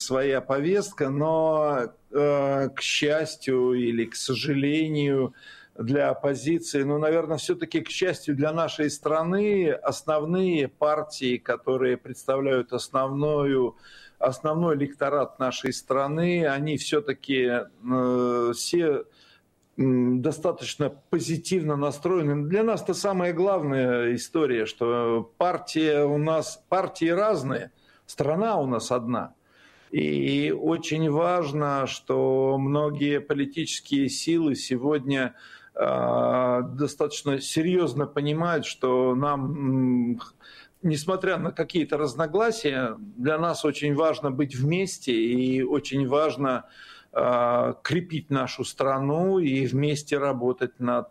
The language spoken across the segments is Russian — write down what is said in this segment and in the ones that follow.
своя повестка, но, к счастью или к сожалению для оппозиции, но, наверное, все-таки, к счастью для нашей страны, основные партии, которые представляют основной электорат нашей страны, они все-таки все достаточно позитивно настроены. Для нас это самая главная история, что партии разные, страна у нас одна. И очень важно, что многие политические силы сегодня достаточно серьезно понимают, что нам, несмотря на какие-то разногласия, для нас очень важно быть вместе и очень важно крепить нашу страну и вместе работать над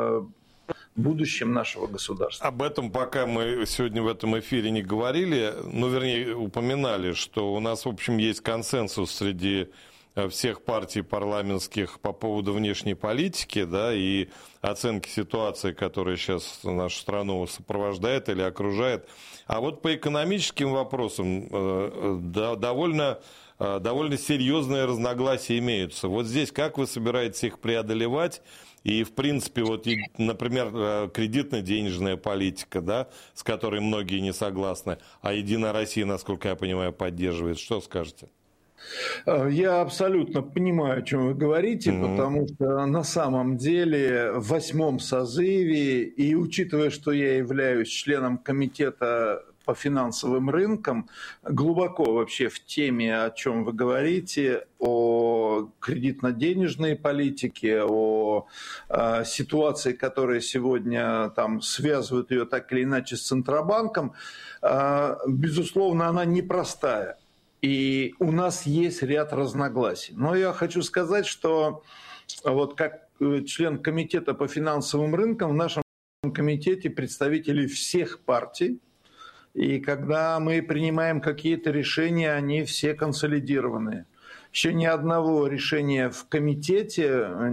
будущим нашего государства. Об этом пока мы сегодня в этом эфире не говорили, вернее, упоминали, что у нас, в общем, есть консенсус среди всех партий парламентских по поводу внешней политики, да, и оценки ситуации, которая сейчас нашу страну сопровождает или окружает. А вот по экономическим вопросам довольно серьезные разногласия имеются. Вот здесь как вы собираетесь их преодолевать? И, в принципе, вот, например, кредитно-денежная политика, да, с которой многие не согласны, а «Единая Россия», насколько я понимаю, поддерживает. Что скажете? Я абсолютно понимаю, о чем вы говорите, потому что на самом деле в 8-м созыве, и учитывая, что я являюсь членом комитета по финансовым рынкам, глубоко вообще в теме, о чем вы говорите, о кредитно-денежной политике, о ситуации, которая сегодня там связывает ее так или иначе с Центробанком, безусловно, она непростая. И у нас есть ряд разногласий. Но я хочу сказать, что вот как член комитета по финансовым рынкам в нашем комитете представители всех партий, и когда мы принимаем какие-то решения, они все консолидированные. Еще ни одного решения в комитете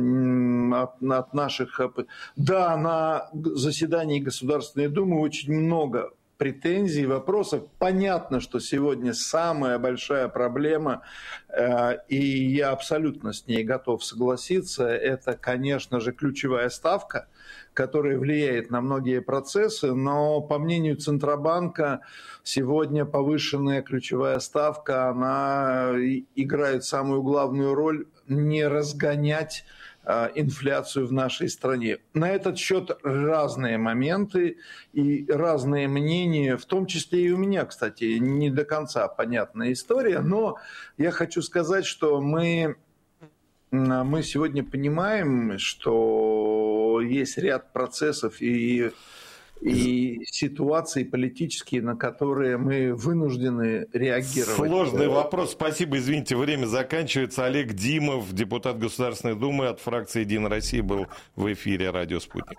от наших... Да, на заседании Государственной Думы очень много претензий, вопросов. Понятно, что сегодня самая большая проблема, и я абсолютно с ней готов согласиться, это, конечно же, ключевая ставка, которая влияет на многие процессы, но, по мнению Центробанка, сегодня повышенная ключевая ставка, она играет самую главную роль не разгонять инфляцию в нашей стране. На этот счет разные моменты и разные мнения, в том числе и у меня, кстати, не до конца понятная история, но я хочу сказать, что мы сегодня понимаем, что есть ряд процессов и ситуации политические, на которые мы вынуждены реагировать. Сложный вопрос. Спасибо, извините, время заканчивается. Олег Димов, депутат Государственной Думы от фракции «Единая Россия», был в эфире «Радио Спутник».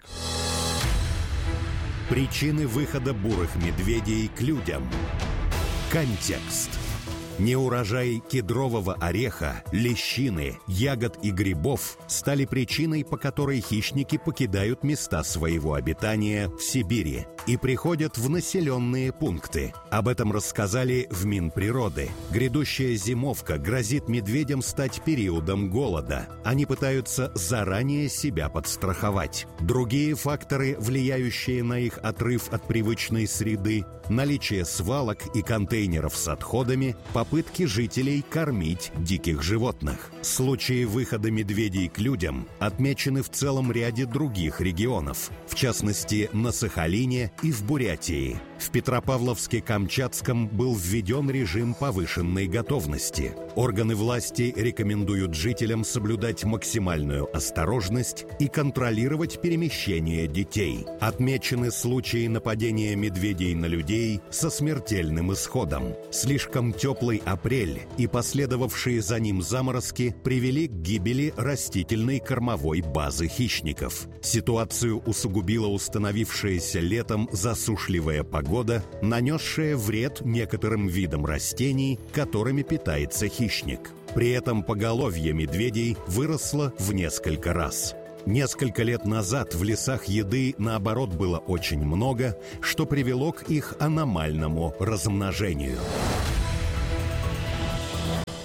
Причины выхода бурых медведей к людям. Контекст. Неурожай кедрового ореха, лещины, ягод и грибов стали причиной, по которой хищники покидают места своего обитания в Сибири и приходят в населенные пункты. Об этом рассказали в Минприроды. Грядущая зимовка грозит медведям стать периодом голода. Они пытаются заранее себя подстраховать. Другие факторы, влияющие на их отрыв от привычной среды, наличие свалок и контейнеров с отходами, попытки жителей кормить диких животных. Случаи выхода медведей к людям отмечены в целом ряде других регионов, в частности, на Сахалине и в Бурятии. В Петропавловске-Камчатском был введен режим повышенной готовности. Органы власти рекомендуют жителям соблюдать максимальную осторожность и контролировать перемещение детей. Отмечены случаи нападения медведей на людей со смертельным исходом. Слишком теплый апрель и последовавшие за ним заморозки привели к гибели растительной кормовой базы хищников. Ситуацию усугубила установившаяся летом засушливая погода, нанесшая вред некоторым видам растений, которыми питается хищник. При этом поголовье медведей выросло в несколько раз. Несколько лет назад в лесах еды, наоборот, было очень много, что привело к их аномальному размножению.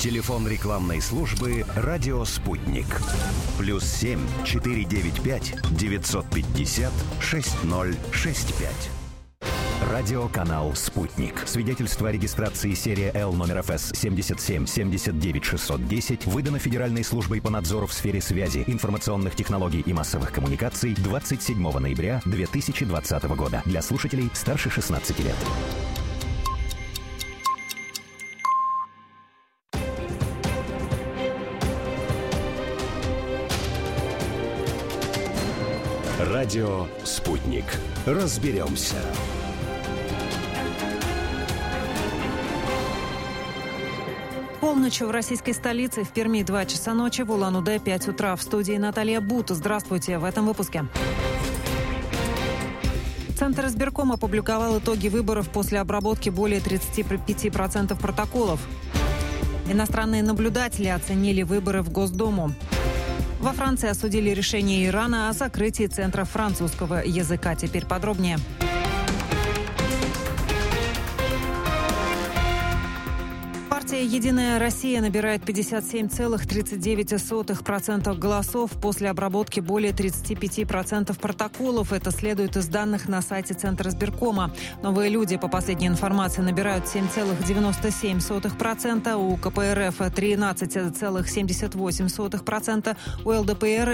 Телефон рекламной службы «Радио Спутник». +7 495 950 6065. Радиоканал «Спутник». Свидетельство о регистрации серия Л номер ФС 77 79 610 выдано Федеральной службой по надзору в сфере связи, информационных технологий и массовых коммуникаций 27 ноября 2020 года. Для слушателей старше 16 лет. Радио «Спутник». Разберемся. Полночь в российской столице, в Перми 2 часа ночи, в Улан-Удэ 5 утра. В студии Наталья Бут. Здравствуйте в этом выпуске. Центр избиркома опубликовал итоги выборов после обработки более 35% протоколов. Иностранные наблюдатели оценили выборы в Госдуму. Во Франции осудили решение Ирана о закрытии Центра французского языка. Теперь подробнее. Партия «Единая Россия» набирает 57,39% голосов после обработки более 35% протоколов. Это следует из данных на сайте Центра избиркома. Новые люди, по последней информации, набирают 7,97%, у КПРФ 13,78%, у ЛДПР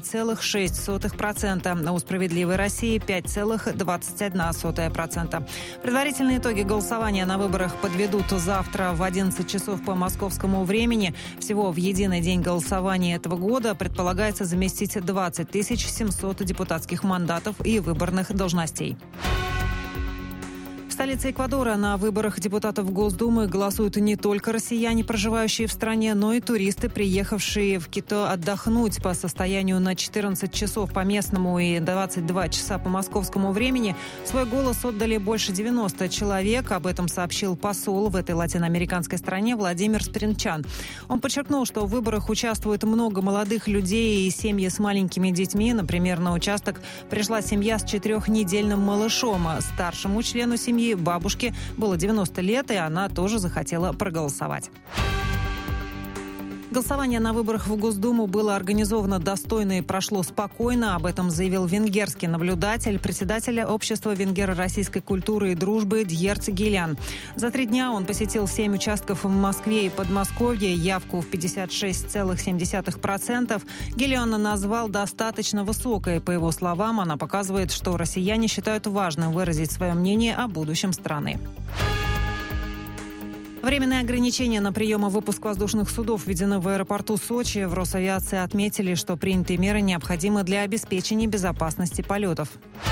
9,6%, у «Справедливой России» 5,21%. Предварительные итоги голосования на выборах подведут завтра в 11 часов по московскому времени. Всего в единый день голосования этого года предполагается заместить 20 700 депутатских мандатов и выборных должностей. В столице Эквадора на выборах депутатов Госдумы голосуют не только россияне, проживающие в стране, но и туристы, приехавшие в Кито отдохнуть. По состоянию на 14 часов по местному и 22 часа по московскому времени свой голос отдали больше 90 человек. Об этом сообщил посол в этой латиноамериканской стране Владимир Спринчан. Он подчеркнул, что в выборах участвует много молодых людей и семьи с маленькими детьми. Например, на участок пришла семья с 4-недельным малышом. Старшему члену семьи, бабушке, было 90 лет, и она тоже захотела проголосовать. Голосование на выборах в Госдуму было организовано достойно и прошло спокойно. Об этом заявил венгерский наблюдатель, председатель общества венгеро-российской культуры и дружбы Дьерц Гилян. За 3 дня он посетил 7 участков в Москве и Подмосковье, явку в 56,7%. Гилян назвал достаточно высокой. По его словам, она показывает, что россияне считают важным выразить свое мнение о будущем страны. Временные ограничения на прием и выпуск воздушных судов введены в аэропорту Сочи. В Росавиации отметили, что принятые меры необходимы для обеспечения безопасности полетов.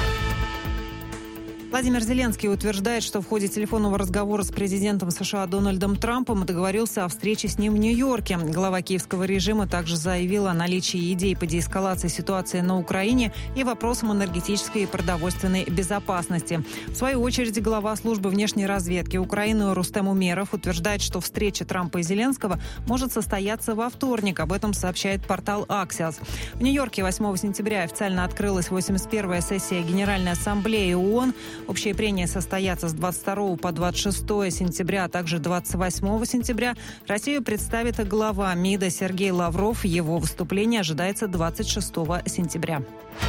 Владимир Зеленский утверждает, что в ходе телефонного разговора с президентом США Дональдом Трампом договорился о встрече с ним в Нью-Йорке. Глава киевского режима также заявил о наличии идей по деэскалации ситуации на Украине и вопросам энергетической и продовольственной безопасности. В свою очередь, глава службы внешней разведки Украины Рустем Умеров утверждает, что встреча Трампа и Зеленского может состояться во вторник. Об этом сообщает портал Axios. В Нью-Йорке 8 сентября официально открылась 81-я сессия Генеральной Ассамблеи ООН. Общие прения состоятся с 22 по 26 сентября, а также 28 сентября. Россию представит глава МИДа Сергей Лавров. Его выступление ожидается 26 сентября.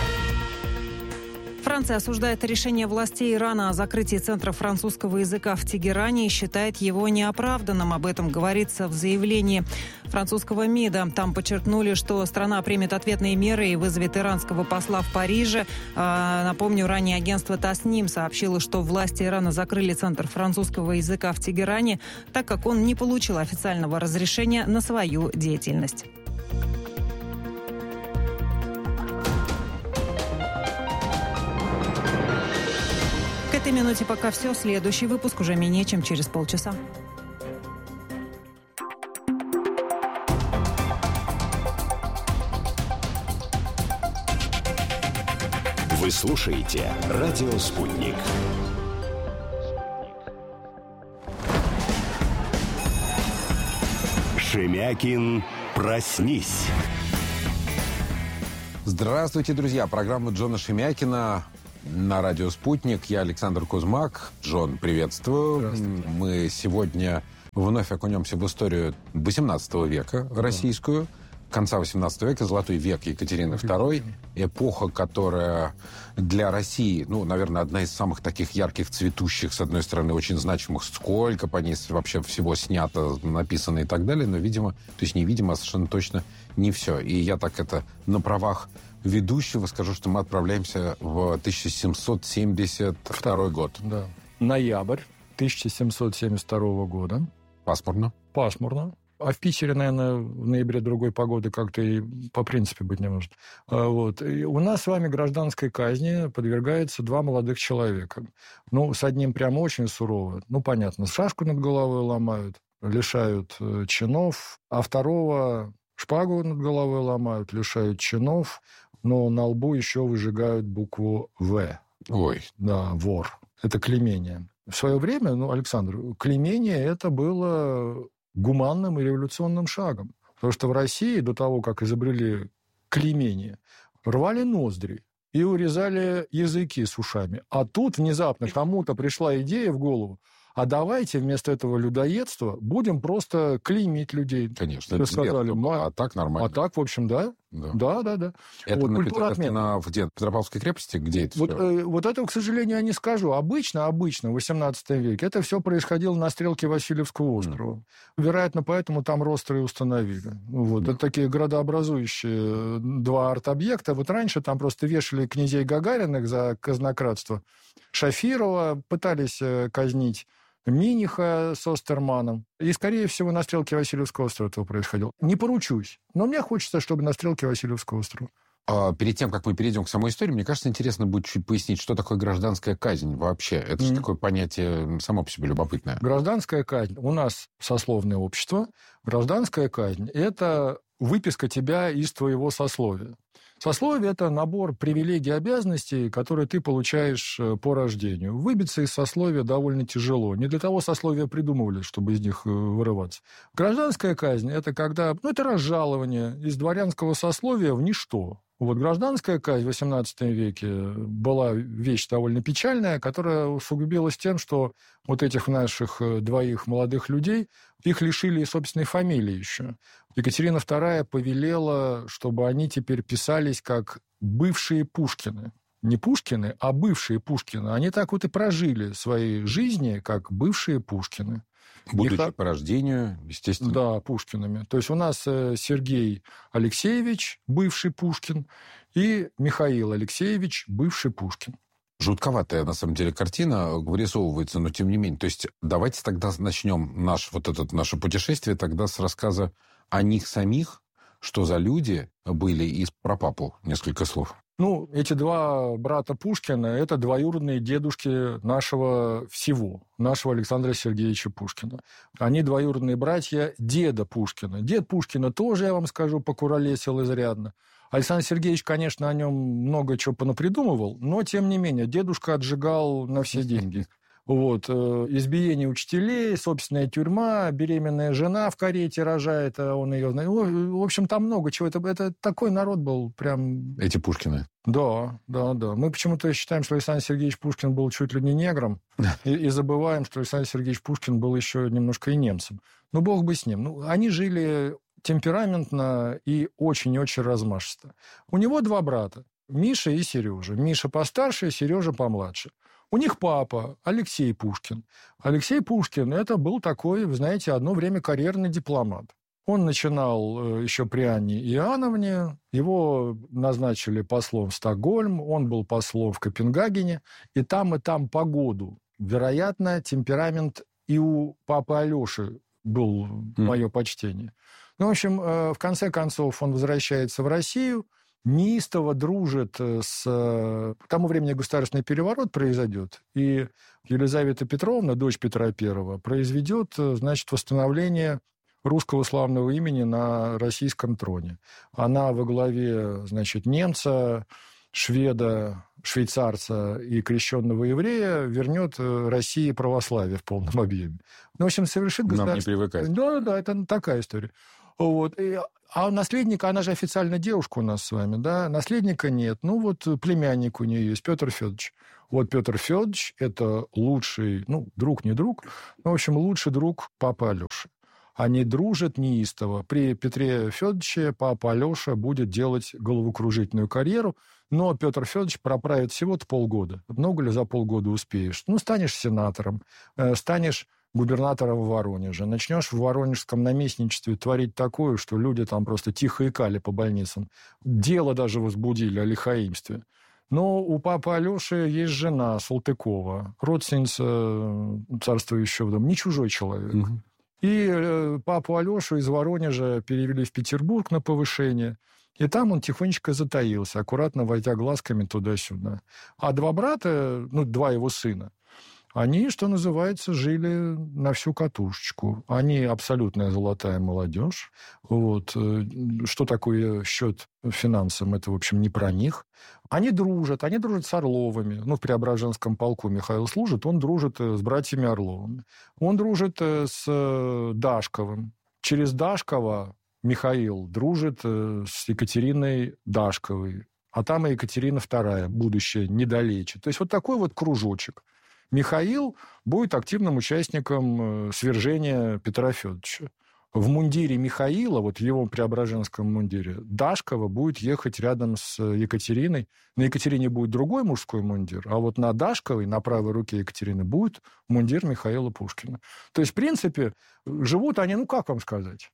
Франция осуждает решение властей Ирана о закрытии Центра французского языка в Тегеране и считает его неоправданным. Об этом говорится в заявлении французского МИДа. Там подчеркнули, что страна примет ответные меры и вызовет иранского посла в Париже. Напомню, ранее агентство Тасним сообщило, что власти Ирана закрыли Центр французского языка в Тегеране, так как он не получил официального разрешения на свою деятельность. К этой минуте пока все. Следующий выпуск уже менее чем через полчаса. Вы слушаете «Радио Спутник». Шемякин, проснись. Здравствуйте, друзья. Программа Джона Шемякина на радио «Спутник». Я Александр Кузьмак. Джон, приветствую. Мы сегодня Вновь окунемся в историю XVIII века российскую. Конца XVIII века, золотой век Екатерины II, эпоха, которая для России, наверное, одна из самых таких ярких, цветущих, с одной стороны, очень значимых, сколько по ней вообще всего снято, написано и так далее, но, видимо, то есть невидимо, а совершенно точно не все. И я так на правах ведущего скажу, что мы отправляемся в 1772 год. Да. Ноябрь 1772 года. Пасмурно. Пасмурно. А в Питере, наверное, в ноябре другой погоды как-то и по принципе быть не может. И у нас с вами гражданской казни подвергается 2 молодых человека. С одним прямо очень сурово. Понятно, шашку над головой ломают, лишают чинов, а второго шпагу над головой ломают, лишают чинов, но на лбу еще выжигают букву «В». Ой. Да, вор. Это клеймение. В свое время, Александр, клеймение это было гуманным и революционным шагом. Потому что в России до того, как изобрели клеймение, рвали ноздри и урезали языки с ушами. А тут внезапно кому-то пришла идея в голову, а давайте вместо этого людоедства будем просто клеймить людей. Конечно. Это сказали, а так нормально. А так, в общем, да. Да. Это на Петропавловской крепости? Где это все? Вот этого, к сожалению, я не скажу. Обычно, в XVIII веке это все происходило на стрелке Васильевского острова. Вероятно, поэтому там ростры и установили. Это такие градообразующие 2 арт-объекта. Раньше там просто вешали князей Гагариных за казнократство. Шафирова пытались казнить Миниха с Остерманом. И, скорее всего, на стрелке Васильевского острова это происходило. Не поручусь, но мне хочется, чтобы на стрелке Васильевского острова. Перед тем, как мы перейдем к самой истории, мне кажется, интересно будет чуть пояснить, что такое гражданская казнь вообще. Это же такое понятие само по себе любопытное. Гражданская казнь. У нас сословное общество. Гражданская казнь – это выписка тебя из твоего сословия. Сословие – это набор привилегий и обязанностей, которые ты получаешь по рождению. Выбиться из сословия довольно тяжело. Не для того сословия придумывали, чтобы из них вырываться. Гражданская казнь – это когда... это разжалование из дворянского сословия в ничто. Гражданская казнь в XVIII веке была вещь довольно печальная, которая усугубилась тем, что этих наших 2 молодых людей, их лишили и собственной фамилии еще. Екатерина II повелела, чтобы они теперь писались как бывшие Пушкины. Не Пушкины, а бывшие Пушкины. Они так и прожили свои жизни, как бывшие Пушкины. Будучи по рождению, естественно. Да, Пушкиными. То есть у нас Сергей Алексеевич, бывший Пушкин, и Михаил Алексеевич, бывший Пушкин. Жутковатая, на самом деле, картина вырисовывается, но тем не менее. То есть давайте тогда начнем наше путешествие тогда с рассказа о них самих, что за люди были, и про папу несколько слов. Эти 2 брата Пушкина – это двоюродные дедушки нашего Александра Сергеевича Пушкина. Они двоюродные братья деда Пушкина. Дед Пушкина тоже, я вам скажу, покуролесил изрядно. Александр Сергеевич, конечно, о нем много чего понапридумывал, но, тем не менее, дедушка отжигал на все деньги. Избиение учителей, собственная тюрьма, беременная жена в карете рожает, а он ее знает. В общем, там много чего. Это такой народ был прям... Эти Пушкины. Да. Мы почему-то считаем, что Александр Сергеевич Пушкин был чуть ли не негром, и забываем, что Александр Сергеевич Пушкин был еще немножко и немцем. Бог бы с ним. Они жили темпераментно и очень-очень размашисто. У него 2 брата, Миша и Сережа. Миша постарше, Сережа помладше. У них папа Алексей Пушкин. Алексей Пушкин – это был такой, вы знаете, одно время карьерный дипломат. Он начинал еще при Анне Иоанновне, его назначили послом в Стокгольм, он был послом в Копенгагене, и там по году. Вероятно, темперамент и у папы Алеши был мое почтение. В общем, в конце концов, он возвращается в Россию, неистово дружит с... К тому времени государственный переворот произойдет, и Елизавета Петровна, дочь Петра I, произведет, восстановление русского славного имени на российском троне. Она во главе, немца, шведа, швейцарца и крещенного еврея вернет России православие в полном объеме. В общем, совершит государство... Нам не привыкать. Да, это такая история. Вот. А наследника, она же официально девушка у нас с вами, да? Наследника нет. Ну, вот племянник у нее есть, Петр Федорович. Вот Петр Федорович – это лучший, ну, друг, не друг, но, в общем, лучший друг папы Алеши. Они дружат неистово. При Петре Федоровиче папа Алеша будет делать головокружительную карьеру, но Петр Федорович проправит всего-то полгода. Много ли за полгода успеешь? Ну, станешь сенатором, станешь губернатором в Воронеже, начнешь в воронежском наместничестве творить такое, что люди там просто тихо икали по больницам. Дело даже возбудили о лихаимстве. Но у папы Алеши есть жена Салтыкова, родственница царствующего дома, не чужой человек. Угу. И папу Алешу из Воронежа перевели в Петербург на повышение. И там он тихонечко затаился, аккуратно водя глазками туда-сюда. А два брата, ну, два его сына, они, что называется, жили на всю катушечку. Они абсолютная золотая молодежь. Вот. Что такое счет финансам, это, в общем, не про них. Они дружат с Орловыми. Ну, в Преображенском полку Михаил служит, он дружит с братьями Орловыми. Он дружит с Дашковым. Через Дашкова Михаил дружит с Екатериной Дашковой. А там и Екатерина II, будущее недалече. То есть вот такой вот кружочек. Михаил будет активным участником свержения Петра Федоровича. В мундире Михаила, вот в его преображенском мундире, Дашкова будет ехать рядом с Екатериной. На Екатерине будет другой мужской мундир, а вот на Дашковой, на правой руке Екатерины, будет мундир Михаила Пушкина. То есть, в принципе, живут они, ну, как вам сказать?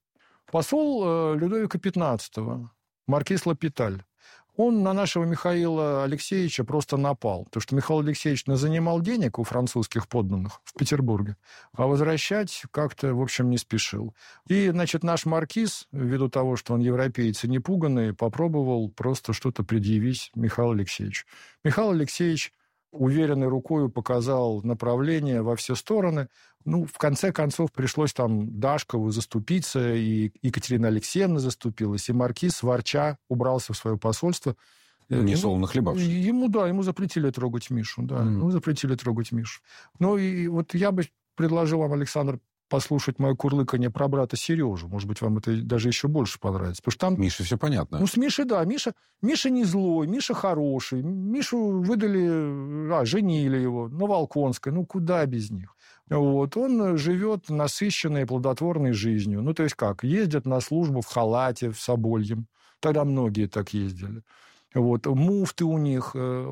Посол Людовика XV, маркиз Лапиталь, он на нашего Михаила Алексеевича просто напал. Потому что Михаил Алексеевич занимал денег у французских подданных в Петербурге, а возвращать как-то, в общем, не спешил. И, значит, наш маркиз, ввиду того, что он европеец и непуганный, попробовал просто что-то предъявить Михаилу Алексеевичу. Михаил Алексеевич уверенной рукой показал направление во все стороны. Ну, в конце концов, пришлось там Дашкову заступиться, и Екатерина Алексеевна заступилась, и маркиз, ворча, убрался в свое посольство. Несолоно хлебавшись. Ему запретили трогать Мишу, да. Ему запретили трогать Мишу. Ну, и вот я бы предложил вам, Александр, послушать мое курлыканье про брата Сережу. Может быть, вам это даже еще больше понравится. Потому что там... Мише все понятно. Ну, с Мишей, да. Миша не злой, Миша хороший. Мишу выдали... женили его на Волконской. Ну, куда без них? Вот. Он живет насыщенной, плодотворной жизнью. Ну, то есть как? Ездят на службу в халате, в собольем. Тогда многие так ездили. Вот, муфты у них,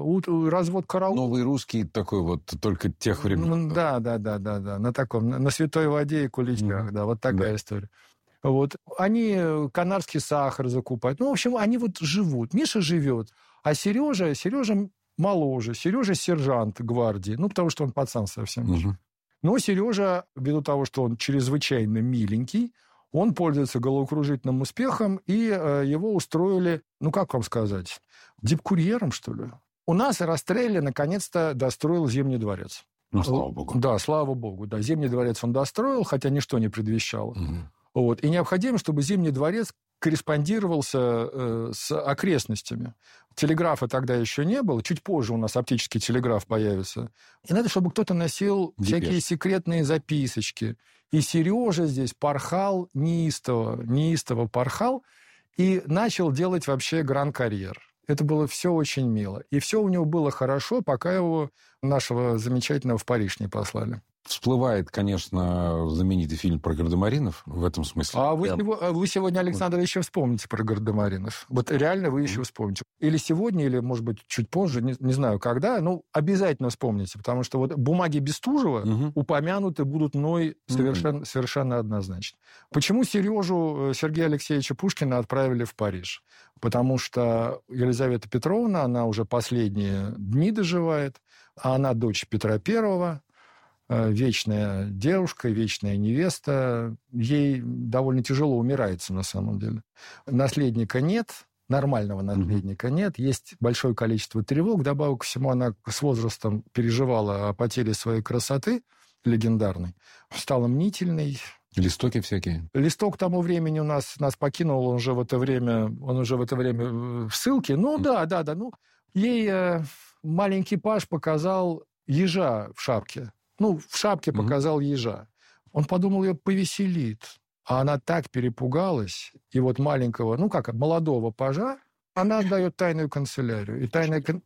развод караул. Новый русский такой вот, только тех времен. Да, на таком, на святой воде и куличках, да, вот такая история. Вот. Они канарский сахар закупают. Ну, в общем, они вот живут. Миша живет, а Сережа моложе. Сережа сержант гвардии, ну, потому что он пацан совсем. Но Сережа, ввиду того, что он чрезвычайно миленький, он пользуется головокружительным успехом, и его устроили, ну, как вам сказать, дипкурьером, что ли? У нас Растрелли наконец-то достроил Зимний дворец. Ну, слава богу. Да, слава богу. Да, Зимний дворец он достроил, хотя ничто не предвещало. Вот. И необходимо, чтобы Зимний дворец корреспондировался с окрестностями. Телеграфа тогда еще не было. Чуть позже у нас оптический телеграф появится. И надо, чтобы кто-то носил всякие секретные записочки. И Сережа здесь порхал неистово порхал и начал делать вообще гран-карьер. Это было все очень мило. И все у него было хорошо, пока его, нашего замечательного, в Париж не послали. Всплывает, конечно, знаменитый фильм про гардемаринов в этом смысле. А вы сегодня, Александр, еще вспомните про гардемаринов. Вот реально вы еще вспомните. Или сегодня, или, может быть, чуть позже, не знаю когда, но обязательно вспомните, потому что вот бумаги Бестужева упомянуты будут мной совершенно однозначно. Почему Сергея Алексеевича Пушкина отправили в Париж? Потому что Елизавета Петровна, она уже последние дни доживает, а она дочь Петра I, вечная девушка, вечная невеста. Ей довольно тяжело умирается на самом деле. Наследника нет, нормального наследника нет. Есть большое количество тревог. Добавок ко всему, она с возрастом переживала о потере своей красоты легендарной. Стала мнительной. Листоки всякие. Листок к тому времени у нас покинул, он уже в это время в ссылке. Ну, да. Ну, ей маленький паж показал ежа в шапке. Ну, в шапке показал ежа. Он подумал, ее повеселит. А она так перепугалась, и вот маленького, молодого пажа, она отдает тайную канцелярию. И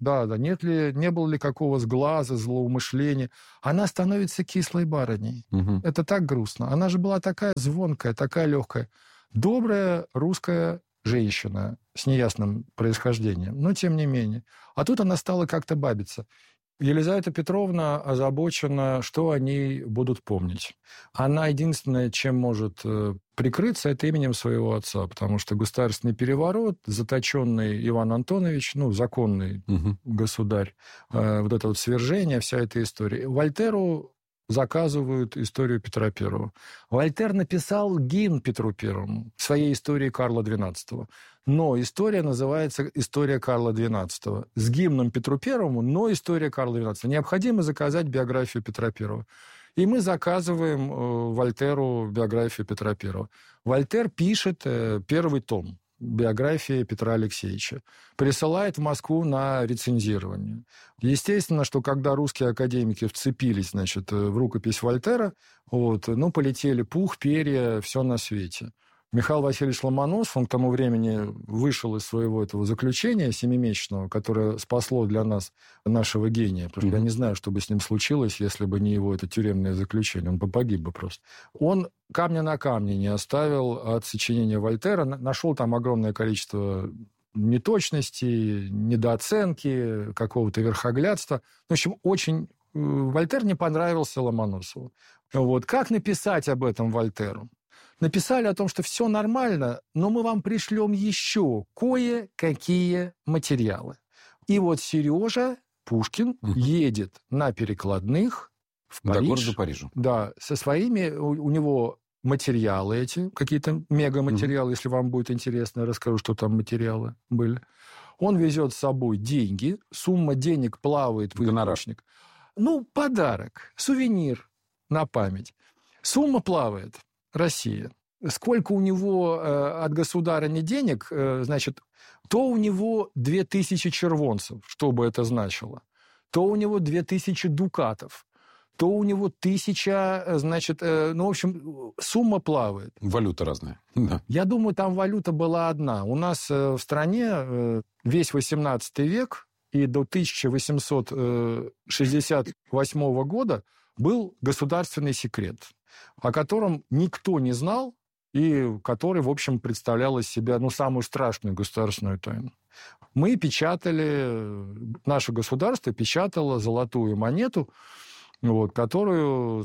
не было ли какого сглаза, злоумышления. Она становится кислой барыней. Угу. Это так грустно. Она же была такая звонкая, такая легкая. Добрая русская женщина с неясным происхождением, но тем не менее. А тут она стала как-то бабиться. Елизавета Петровна озабочена, что они будут помнить. Она единственное, чем может прикрыться, это именем своего отца, потому что государственный переворот, заточенный Иван Антонович, законный государь, вот это вот свержение, вся эта история. Вольтеру заказывают историю Петра I. Вольтер написал гимн Петру I, своей истории Карла XII. Но история называется «История Карла XII». С гимном Петру I, но история Карла XII. Необходимо заказать биографию Петра I. И мы заказываем Вольтеру биографию Петра I. Вольтер пишет первый том биографии Петра Алексеевича. Присылает в Москву на рецензирование. Естественно, что когда русские академики вцепились, в рукопись Вольтера, полетели пух, перья, все на свете. Михаил Васильевич Ломоносов, он к тому времени вышел из своего этого заключения 7-месячного, которое спасло для нас нашего гения. Потому что я не знаю, что бы с ним случилось, если бы не его это тюремное заключение. Он бы погиб бы просто. Он камня на камне не оставил от сочинения Вольтера. Нашел там огромное количество неточностей, недооценки, какого-то верхоглядства. В общем, очень... Вольтер не понравился Ломоносову. Как написать об этом Вольтеру? Написали о том, что все нормально, но мы вам пришлем еще кое-какие материалы. И Сережа Пушкин едет на перекладных в Париж. До города Парижа. Да, со своими... У него материалы эти, какие-то мегаматериалы. Если вам будет интересно, я расскажу, что там материалы были. Он везет с собой деньги. Сумма денег плавает в источник. Подарок, сувенир на память. Сумма плавает. Россия. Сколько у него от государыни денег, то у него 2000 червонцев, что бы это значило, то у него 2000 дукатов, то у него 1000, сумма плавает. Валюта разная. Да. Я думаю, там валюта была одна. У нас в стране весь 18 век и до 1868 года был государственный секрет, о котором никто не знал, и который, в общем, представлял из себя самую страшную государственную тайну. Мы печатали, наше государство печатало золотую монету, которую,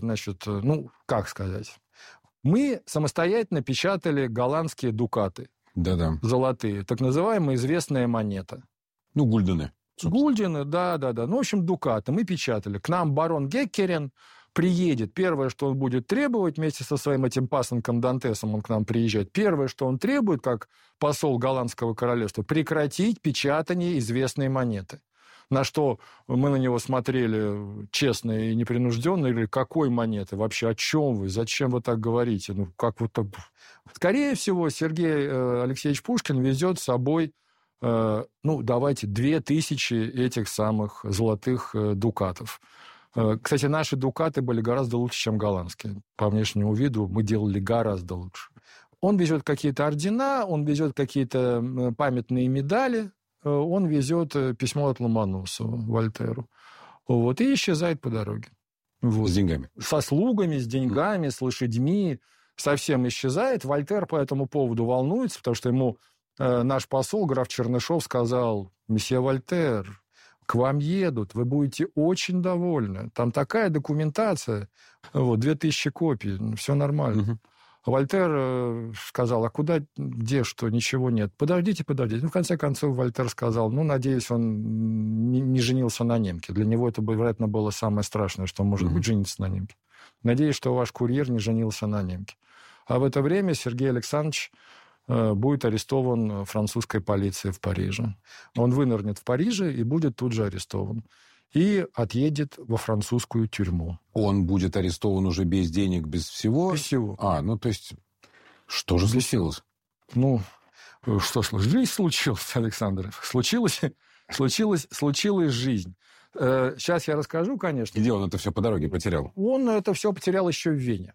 мы самостоятельно печатали голландские дукаты. Да-да. Золотые, так называемая известная монета. Гульдены. Гульдены, да. В общем, дукаты мы печатали. К нам барон Геккерен приедет. Первое, что он будет требовать, вместе со своим этим пасынком Дантесом он к нам приезжает, первое, что он требует, как посол голландского королевства, прекратить печатание известной монеты. На что мы на него смотрели честно и непринужденно, и говорили, какой монеты? Вообще, о чем вы? Зачем вы так говорите? Скорее всего, Сергей Алексеевич Пушкин везет с собой 2000 этих самых золотых дукатов. Кстати, наши дукаты были гораздо лучше, чем голландские. По внешнему виду мы делали гораздо лучше. Он везет какие-то ордена, он везет какие-то памятные медали, он везет письмо от Ломоносова Вольтеру. И исчезает по дороге. С деньгами. Со слугами, с деньгами, с лошадьми. Совсем исчезает. Вольтер по этому поводу волнуется, потому что ему наш посол, граф Чернышов, сказал: «Месье Вольтер, к вам едут, вы будете очень довольны. Там такая документация, 2000 копий, все нормально». Угу. Вольтер сказал: «А куда, где, что, ничего нет. Подождите. В конце концов, Вольтер сказал: надеюсь, он не женился на немке. Для него это, вероятно, было самое страшное, что может быть, жениться на немке. Надеюсь, что ваш курьер не женился на немке». А в это время Сергей Александрович будет арестован французской полицией в Париже. Он вынырнет в Париже и будет тут же арестован. И отъедет во французскую тюрьму. Он будет арестован уже без денег, без всего? Без всего. То есть, что же случилось? Что случилось? Жизнь случилась, Александр. Случилась жизнь. Сейчас я расскажу, конечно. Где он это все по дороге потерял? Он это все потерял еще в Вене.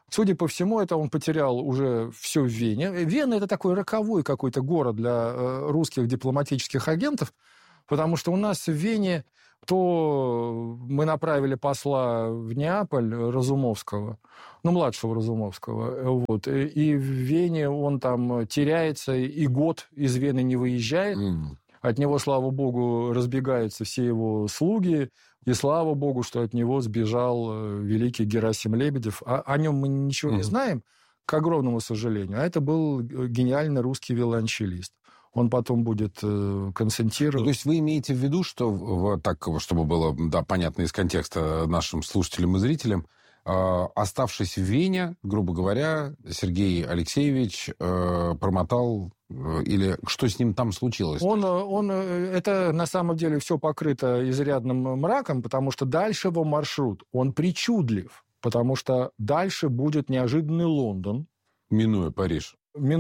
Судя по всему, это он потерял уже все в Вене. Вена – это такой роковой какой-то город для русских дипломатических агентов, потому что у нас в Вене то мы направили посла в Неаполь Разумовского, младшего Разумовского, вот, и в Вене он там теряется и год из Вены не выезжает. От него, слава богу, разбегаются все его слуги, и слава богу, что от него сбежал великий Герасим Лебедев. О нем мы ничего не знаем, к огромному сожалению. А это был гениальный русский виолончелист. Он потом будет концентрировать. То есть вы имеете в виду, что, так, чтобы было понятно из контекста нашим слушателям и зрителям, оставшись в Вене, грубо говоря, Сергей Алексеевич промотал, или что с ним там случилось? Это на самом деле все покрыто изрядным мраком, потому что дальше его маршрут, он причудлив, потому что дальше будет неожиданный Лондон. Минуя Париж.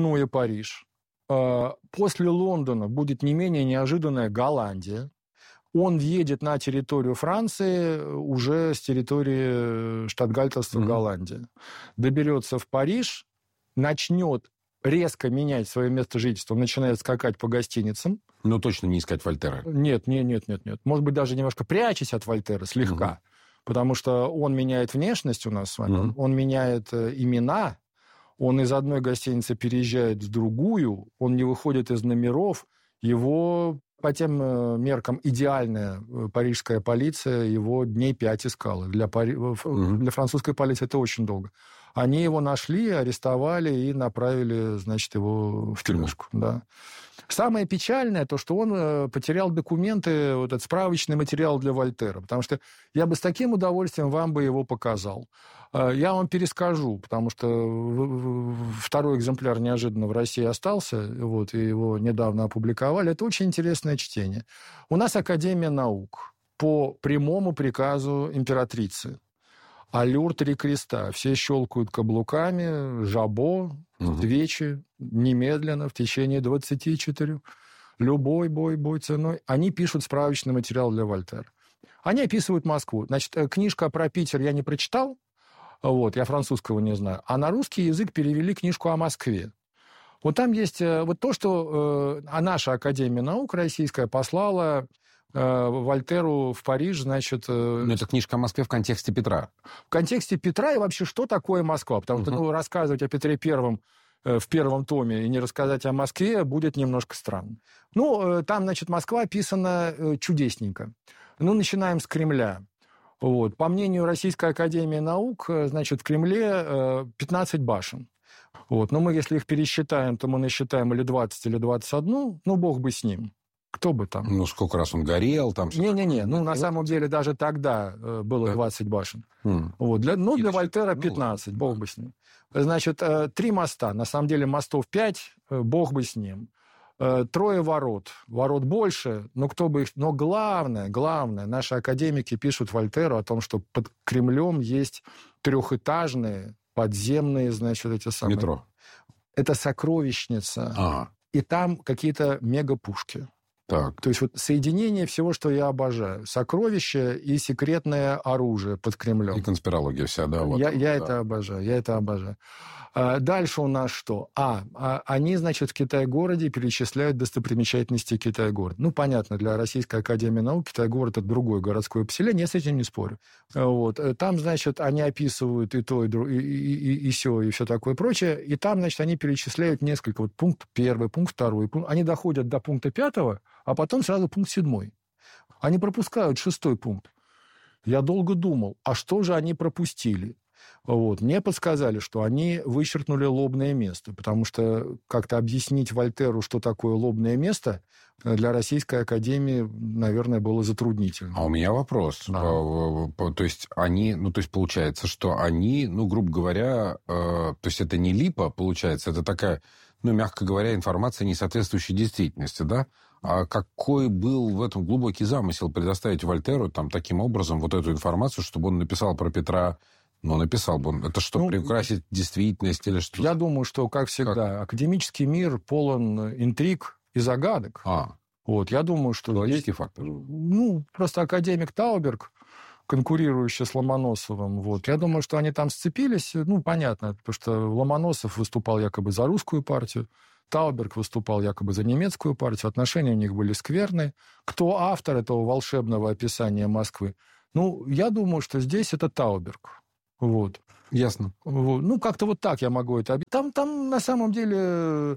После Лондона будет не менее неожиданная Голландия. Он въедет на территорию Франции уже с территории штатгальтерства Голландии. Доберется в Париж, начнет резко менять свое место жительства, начинает скакать по гостиницам. Но точно не искать Вольтера. Нет. Может быть, даже немножко прячась от Вольтера, слегка. Потому что он меняет внешность у нас с вами, он меняет имена, он из одной гостиницы переезжает в другую, он не выходит из номеров, его... По тем меркам идеальная парижская полиция его дней 5 искала. Для французской полиции это очень долго. Они его нашли, арестовали и направили, значит, его в тюрьмушку. Да. Самое печальное то, что он потерял документы, вот этот справочный материал для Вольтера, потому что я бы с таким удовольствием вам бы его показал. Я вам перескажу, потому что второй экземпляр неожиданно в России остался, вот, и его недавно опубликовали. Это очень интересное чтение. У нас Академия наук по прямому приказу императрицы. Аллюр 3 креста. Все щелкают каблуками, жабо, свечи, немедленно, в течение 24. Любой бой ценой. Они пишут справочный материал для Вольтера. Они описывают Москву. Значит, книжка про Питер я не прочитал, вот, я французского не знаю. А на русский язык перевели книжку о Москве. Вот там есть вот то, что наша Академия наук российская послала Вольтеру в Париж, значит... Но это книжка о Москве в контексте Петра. В контексте Петра и вообще, что такое Москва? Потому что рассказывать о Петре Первом в первом томе и не рассказать о Москве будет немножко странно. Там, значит, Москва описана чудесненько. Начинаем с Кремля. Вот. По мнению Российской Академии Наук, значит, в Кремле 15 башен. Вот. Но мы, если их пересчитаем, то мы насчитаем или 20, или 21. Бог бы с ним. Кто бы там? Сколько раз он горел там? Не-не-не. На самом деле даже тогда было 20 башен. Вот. Для Вольтера 15. Бог бы с ним. Значит, 3 моста. На самом деле мостов 5. Бог бы с ним. 3 ворот. Ворот больше, но кто бы их... Но главное, наши академики пишут Вольтеру о том, что под Кремлем есть 3-этажные подземные, значит, эти самые... Метро. Это сокровищница. И там какие-то мегапушки. Так. То есть вот соединение всего, что я обожаю. Сокровища и секретное оружие под Кремлем. И конспирология вся, да. Вот я это обожаю. Дальше у нас что? Они, значит, в Китай-городе перечисляют достопримечательности Китай-города. Понятно, для Российской Академии Наук Китай-город – это другое городское поселение, я с этим не спорю. Вот. Там, значит, они описывают и то, и сё, и все такое прочее. И там, значит, они перечисляют несколько. Вот пункт 1, пункт 2. Они доходят до пункта 5, а потом сразу пункт 7. Они пропускают 6 пункт. Я долго думал, а что же они пропустили? Вот. Мне подсказали, что они вычеркнули лобное место, потому что как-то объяснить Вольтеру, что такое лобное место, для Российской Академии, наверное, было затруднительно. А у меня вопрос. Да. То есть получается, что они, грубо говоря, то есть это не липа, получается, это такая, мягко говоря, информация, не соответствующая действительности, да? А какой был в этом глубокий замысел предоставить Вольтеру таким образом вот эту информацию, чтобы он написал про Петра? Написал бы он. Это что, приукрасить действительность или что? Я думаю, что, как всегда, академический мир полон интриг и загадок. Вот, я думаю, что... Логический фактор. Просто академик Тауберг, конкурирующая с Ломоносовым. Вот. Я думаю, что они там сцепились, понятно, потому что Ломоносов выступал якобы за русскую партию, Тауберг выступал якобы за немецкую партию, отношения у них были скверные. Кто автор этого волшебного описания Москвы? Я думаю, что здесь это Тауберг. Вот. Ясно. Вот. Как-то вот так я могу это объяснить. Там на самом деле,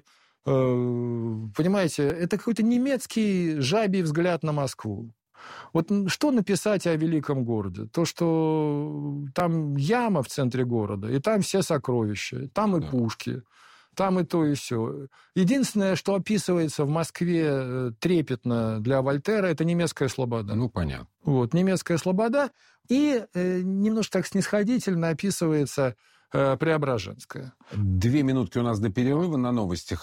понимаете, это какой-то немецкий жабий взгляд на Москву. Вот что написать о великом городе? То, что там яма в центре города, и там все сокровища, там и пушки, там и то, и все. Единственное, что описывается в Москве трепетно для Вольтера, это немецкая слобода. Понятно. Вот, немецкая слобода. И немножко так снисходительно описывается Преображенская. 2 минутки у нас до перерыва на новости.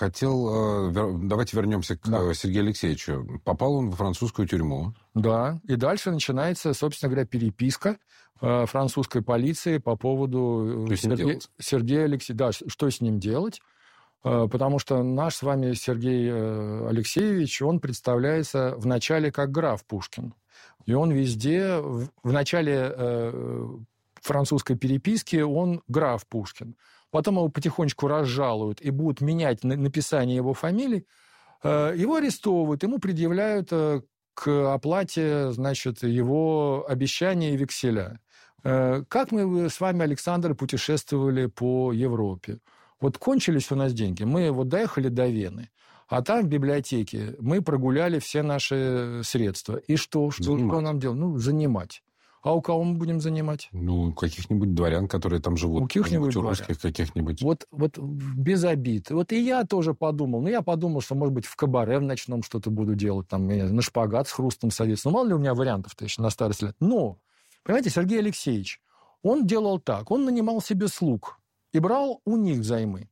Давайте вернемся к Сергею Алексеевичу. Попал он во французскую тюрьму. Да, и дальше начинается, собственно говоря, переписка французской полиции по поводу Сергея Алексеевича. Да, что с ним делать? Потому что наш с вами Сергей Алексеевич, он представляется вначале как граф Пушкин. И он везде, в начале французской переписки, он граф Пушкин. Потом его потихонечку разжалуют и будут менять написание его фамилии. Его арестовывают, ему предъявляют к оплате, его обещания и векселя. Как мы с вами, Александр, путешествовали по Европе? Вот кончились у нас деньги. Мы доехали до Вены, а там в библиотеке мы прогуляли все наши средства. И что нам делать? Занимать. А у кого мы будем занимать? Каких-нибудь дворян, которые там живут. У каких-нибудь русских каких-нибудь. Вот без обид. Вот и я тоже подумал. Я подумал, что, может быть, в кабаре в ночном что-то буду делать. Там, на шпагат с хрустом садиться. Мало ли у меня вариантов-то еще на старости лет. Но, понимаете, Сергей Алексеевич, он делал так. Он нанимал себе слуг и брал у них взаймы.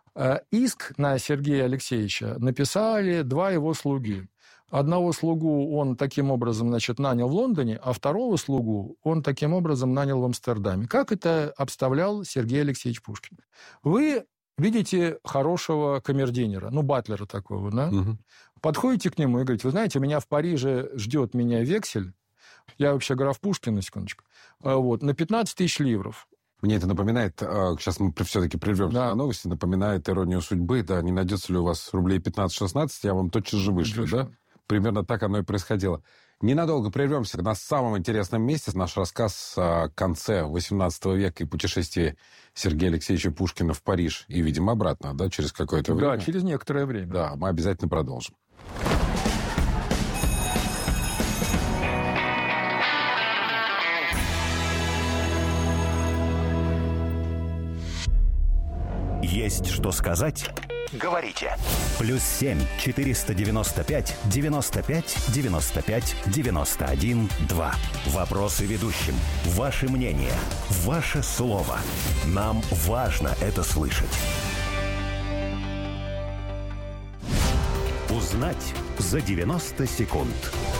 Иск на Сергея Алексеевича написали 2 его слуги. Одного слугу он таким образом, нанял в Лондоне, а второго слугу он таким образом нанял в Амстердаме. Как это обставлял Сергей Алексеевич Пушкин? Вы видите хорошего камердинера, батлера такого, да? Угу. Подходите к нему и говорите: вы знаете, меня в Париже ждет вексель, я вообще граф Пушкин, на секундочку, на 15 тысяч ливров. Мне это напоминает, сейчас мы все-таки прервемся на новости, напоминает «Иронию судьбы». Да, не найдется ли у вас рублей 15-16, я вам тотчас же вышлю, да? Примерно так оно и происходило. Ненадолго прервемся. На самом интересном месте наш рассказ о конце XVIII века и путешествии Сергея Алексеевича Пушкина в Париж. И, видимо, обратно, да, через какое-то время. Да, через некоторое время. Да, мы обязательно продолжим. Есть что сказать? Говорите. +7 495 95 95 91 2. Вопросы ведущим. Ваше мнение. Ваше слово. Нам важно это слышать. Узнать за 90 секунд.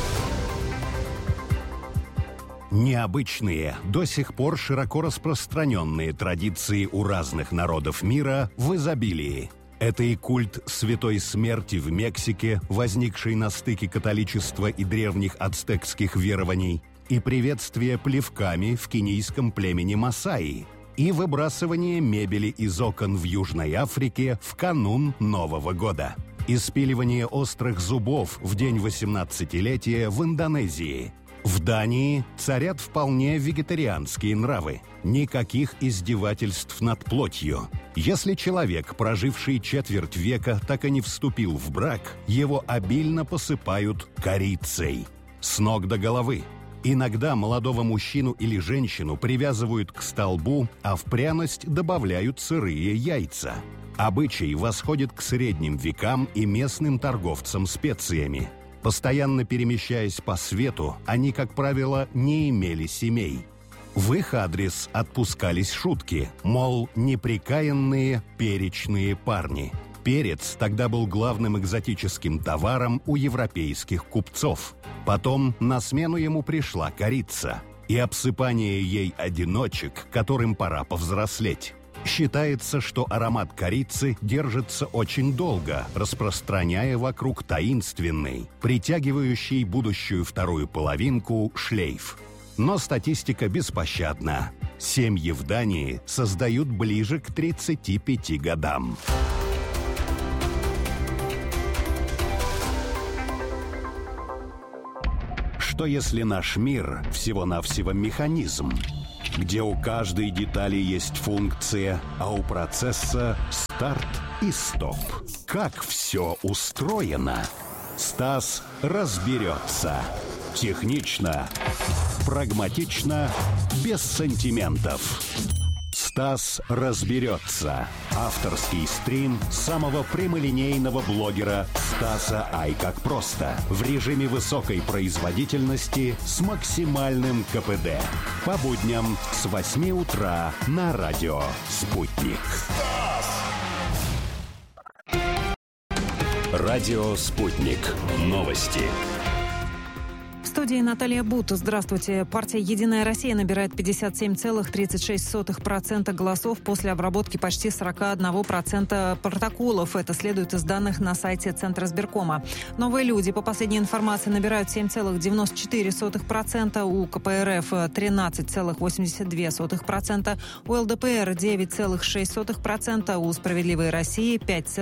Необычные, до сих пор широко распространенные традиции у разных народов мира в изобилии. Это и культ святой смерти в Мексике, возникший на стыке католичества и древних ацтекских верований, и приветствие плевками в кенийском племени Масаи, и выбрасывание мебели из окон в Южной Африке в канун Нового года, и спиливание острых зубов в день 18-летия в Индонезии. В Дании царят вполне вегетарианские нравы. Никаких издевательств над плотью. Если человек, проживший четверть века, так и не вступил в брак, его обильно посыпают корицей. С ног до головы. Иногда молодого мужчину или женщину привязывают к столбу, а в пряность добавляют сырые яйца. Обычай восходит к средним векам и местным торговцам специями. Постоянно перемещаясь по свету, они, как правило, не имели семей. В их адрес отпускались шутки, мол, неприкаянные перечные парни. Перец тогда был главным экзотическим товаром у европейских купцов. Потом на смену ему пришла корица и обсыпание ей одиночек, которым пора повзрослеть. Считается, что аромат корицы держится очень долго, распространяя вокруг таинственный, притягивающий будущую вторую половинку шлейф. Но статистика беспощадна. Семьи в Дании создают ближе к 35 годам. Что если наш мир всего-навсего механизм, где у каждой детали есть функция, а у процесса старт и стоп? Как все устроено? Стас разберется. Технично, прагматично, без сантиментов. Стас разберется. Авторский стрим самого прямолинейного блогера Стаса Ай как просто. В режиме высокой производительности с максимальным КПД. По будням с 8 утра на радио «Спутник». Радио «Спутник». Новости. В студии Наталья Бут. Здравствуйте. Партия «Единая Россия» набирает 57,36% голосов после обработки почти 41% протоколов. Это следует из данных на сайте Центра избиркома. «Новые люди» по последней информации набирают 7,94%, у КПРФ 13,82%, у ЛДПР 9,6%, у «Справедливой России»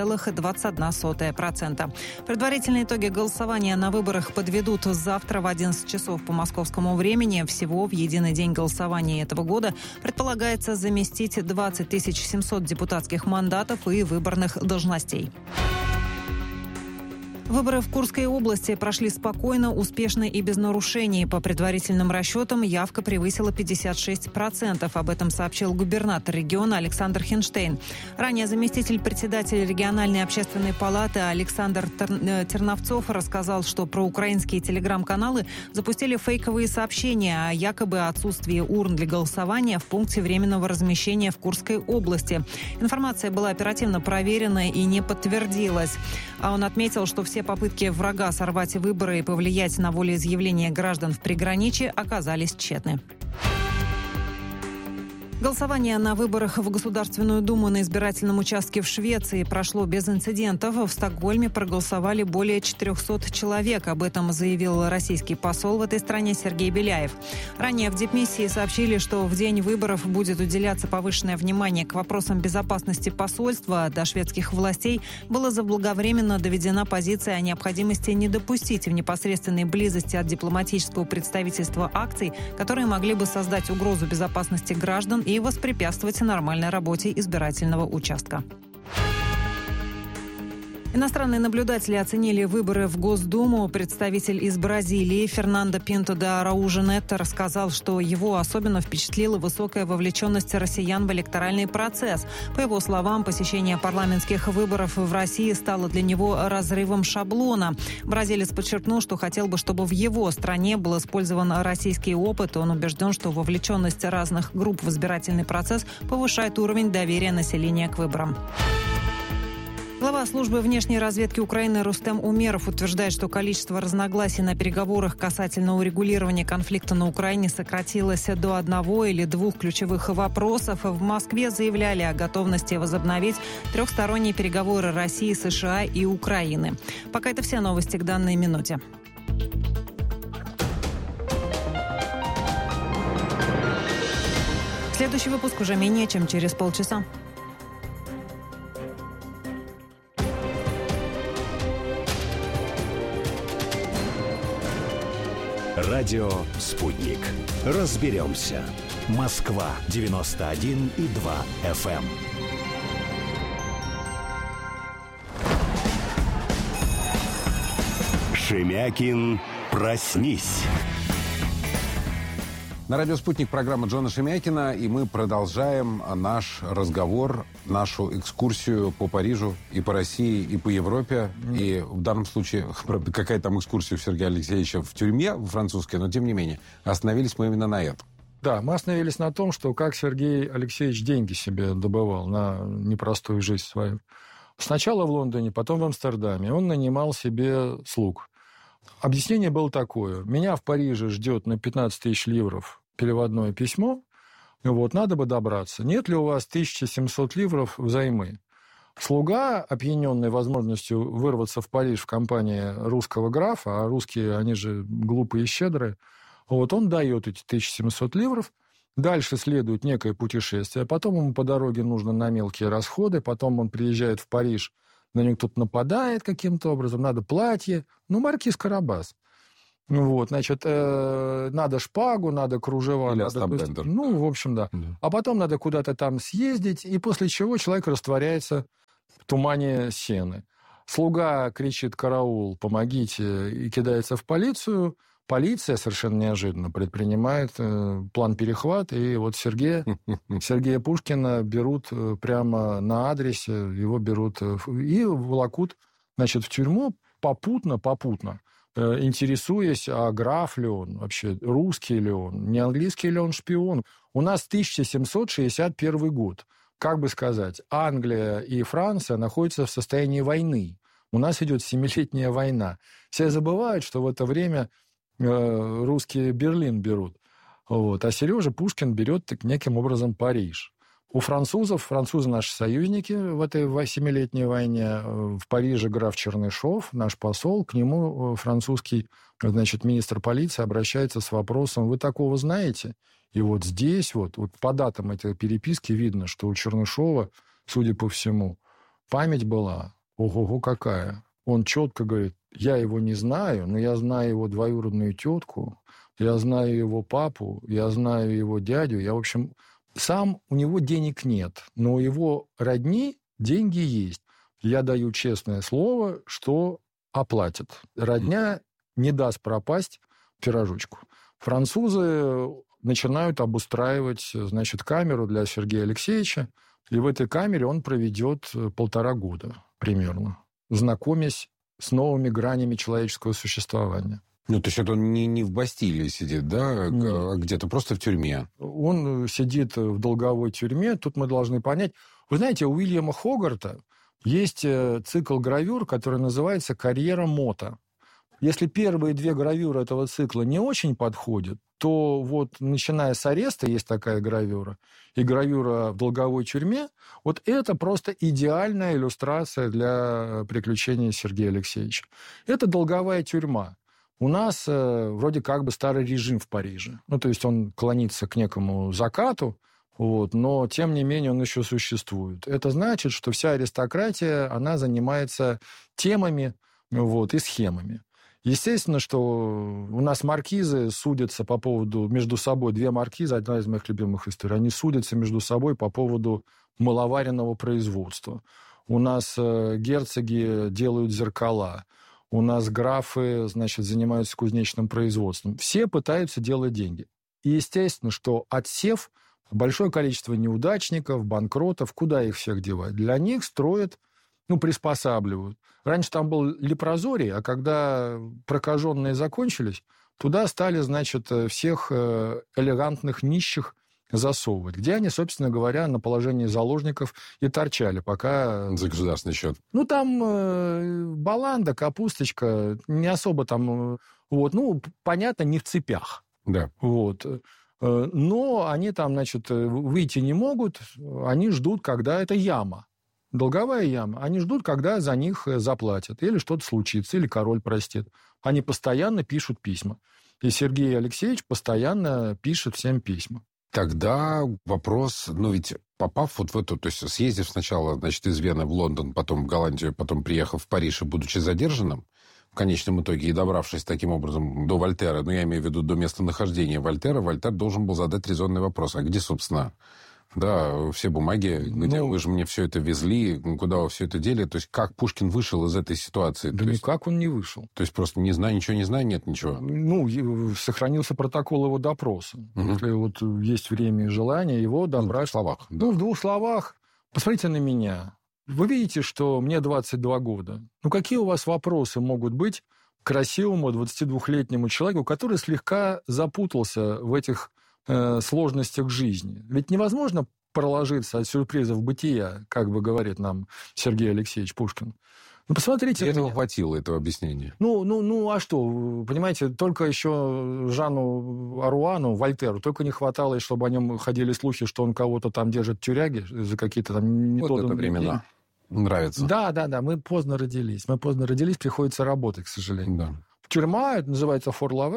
5,21%. Предварительные итоги голосования на выборах подведут завтра в 11 часов по московскому времени. Всего в единый день голосования этого года предполагается заместить 20 700 депутатских мандатов и выборных должностей. Выборы в Курской области прошли спокойно, успешно и без нарушений. По предварительным расчетам явка превысила 56%. Об этом сообщил губернатор региона Александр Хинштейн. Ранее заместитель председателя региональной общественной палаты Александр Терновцов рассказал, что проукраинские телеграм-каналы запустили фейковые сообщения о якобы отсутствии урн для голосования в пункте временного размещения в Курской области. Информация была оперативно проверена и не подтвердилась. А он отметил, что все попытки врага сорвать выборы и повлиять на волеизъявление граждан в приграничье оказались тщетны. Голосование на выборах в Государственную Думу на избирательном участке в Швеции прошло без инцидентов. В Стокгольме проголосовали более 400 человек. Об этом заявил российский посол в этой стране Сергей Беляев. Ранее в дипмиссии сообщили, что в день выборов будет уделяться повышенное внимание к вопросам безопасности посольства. До шведских властей была заблаговременно доведена позиция о необходимости не допустить в непосредственной близости от дипломатического представительства акций, которые могли бы создать угрозу безопасности граждан и воспрепятствовать нормальной работе избирательного участка. Иностранные наблюдатели оценили выборы в Госдуму. Представитель из Бразилии Фернандо Пинто да Араужо Нетто рассказал, что его особенно впечатлила высокая вовлеченность россиян в электоральный процесс. По его словам, посещение парламентских выборов в России стало для него разрывом шаблона. Бразилец подчеркнул, что хотел бы, чтобы в его стране был использован российский опыт. Он убежден, что вовлеченность разных групп в избирательный процесс повышает уровень доверия населения к выборам. Глава службы внешней разведки Украины Рустем Умеров утверждает, что количество разногласий на переговорах касательно урегулирования конфликта на Украине сократилось до 1 или 2 ключевых вопросов. В Москве заявляли о готовности возобновить трехсторонние переговоры России, США и Украины. Пока это все новости к данной минуте. Следующий выпуск уже менее чем через полчаса. Радио «Спутник». Разберемся. Москва, 91,2 FM. Шемякин, проснись. На радио «Спутник» программа Джона Шемякина, и мы продолжаем наш разговор, нашу экскурсию по Парижу и по России, и по Европе. И в данном случае, правда, какая там экскурсия у Сергея Алексеевича в тюрьме французская, но тем не менее, остановились мы именно на этом. Да, мы остановились на том, что как Сергей Алексеевич деньги себе добывал на непростую жизнь свою. Сначала в Лондоне, потом в Амстердаме. Он нанимал себе слуг. Объяснение было такое. Меня в Париже ждет на 15 тысяч ливров переводное письмо. Вот, надо бы добраться. Нет ли у вас 1700 ливров взаймы? Слуга, опьяненный возможностью вырваться в Париж в компании русского графа, а русские, они же глупые и щедрые, Вот он дает эти 1700 ливров, дальше следует некое путешествие, потом ему по дороге нужно на мелкие расходы, потом он приезжает в Париж, на него кто-то нападает каким-то образом, надо платье, маркиз Карабас. Вот, значит, надо шпагу, надо кружева. Или надо, в общем, да. А потом надо куда-то там съездить, и после чего человек растворяется в тумане сены. Слуга кричит: «Караул, помогите!» и кидается в полицию. Полиция совершенно неожиданно предпринимает план перехвата, и вот Сергея Пушкина берут прямо на адресе, его берут и волокут, значит, в тюрьму попутно, интересуясь, а граф ли он, вообще русский ли он, не английский ли он шпион. У нас 1761 год. Как бы сказать, Англия и Франция находятся в состоянии войны. У нас идет 7-летняя война. Все забывают, что в это время русские Берлин берут. Вот. А Сережа Пушкин берет неким образом Париж. У французы наши союзники в этой 7-летней войне. В Париже граф Чернышов, наш посол, к нему французский, значит, министр полиции обращается с вопросом: вы такого знаете? И вот здесь, вот по датам этой переписки видно, что у Чернышова, судя по всему, память была ого-го какая. Он четко говорит: я его не знаю, но я знаю его двоюродную тетку, я знаю его папу, я знаю его дядю, в общем... Сам у него денег нет, но у его родни деньги есть. Я даю честное слово, что оплатят. Родня не даст пропасть пирожочку. Французы начинают обустраивать, значит, камеру для Сергея Алексеевича, и в этой камере он проведет 1,5 года примерно, знакомясь с новыми гранями человеческого существования. То есть это он не в Бастилии сидит, да, а где-то просто в тюрьме? Он сидит в долговой тюрьме. Тут мы должны понять... Вы знаете, у Уильяма Хогарта есть цикл гравюр, который называется «Карьера Мота». Если первые 2 гравюры этого цикла не очень подходят, то вот начиная с ареста есть такая гравюра, и гравюра в долговой тюрьме, вот это просто идеальная иллюстрация для приключений Сергея Алексеевича. Это долговая тюрьма. У нас вроде как бы старый режим в Париже. То есть он клонится к некому закату, но тем не менее он еще существует. Это значит, что вся аристократия, она занимается темами и схемами. Естественно, что у нас маркизы судятся по поводу между собой. 2 маркизы, одна из моих любимых историй, они судятся между собой по поводу маловаренного производства. У нас герцоги делают зеркала. У нас графы, значит, занимаются кузнечным производством. Все пытаются делать деньги. И естественно, что отсев, большое количество неудачников, банкротов, куда их всех девать? Для них строят, приспосабливают. Раньше там был лепрозорий, а когда прокаженные закончились, туда стали, значит, всех элегантных нищих засовывать, где они, собственно говоря, на положении заложников и торчали, пока... За государственный счет. Там баланда, капусточка, не особо там... понятно, не в цепях. Да. Но они там, значит, выйти не могут, они ждут, когда это яма. Долговая яма. Они ждут, когда за них заплатят. Или что-то случится, или король простит. Они постоянно пишут письма. И Сергей Алексеевич постоянно пишет всем письма. Тогда вопрос, ведь попав вот в эту, то есть съездив сначала, значит, из Вены в Лондон, потом в Голландию, потом приехав в Париж и будучи задержанным, в конечном итоге и добравшись таким образом до Вольтера, я имею в виду до местонахождения Вольтера, Вольтер должен был задать резонный вопрос: а где, собственно, все бумаги, где вы же мне все это везли, куда вы все это дели, то есть как Пушкин вышел из этой ситуации? Да никак он не вышел. То есть просто не знаю, ничего не знаю, нет ничего? Сохранился протокол его допроса. Если есть время и желание, его добрать... В 2 словах. В 2 словах. Посмотрите на меня. Вы видите, что мне 22 года. Какие у вас вопросы могут быть к красивому 22-летнему человеку, который слегка запутался в этих сложностях жизни? Ведь невозможно проложиться от сюрпризов бытия, как бы говорит нам Сергей Алексеевич Пушкин. Посмотрите. Этого хватило, этого объяснения. А что? Понимаете, только еще Жану Аруану, Вольтеру, только не хватало, чтобы о нем ходили слухи, что он кого-то там держит в тюряге за какие-то там... Вот это времена. Нравится. Да. Мы поздно родились. Приходится работать, к сожалению. Да. Тюрьма, это называется Фор-Лавек.